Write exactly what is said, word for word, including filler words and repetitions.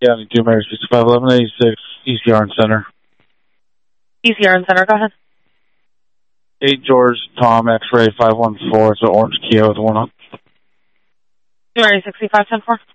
Yeah, two Mary sixty-five eleven eighty-six, E C R and Center. E C R and Center, go ahead. eight George Tom X-ray five one four. It's an orange Kia with one up. two Mary sixty-five ten four.